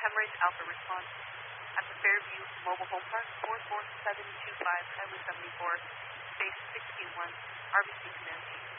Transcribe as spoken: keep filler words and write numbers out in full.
Emirates Alpha response at the Fairview Mobile Home Park, four four seven two five, Highway seventy-four, Space sixteen one, R B C Command Team.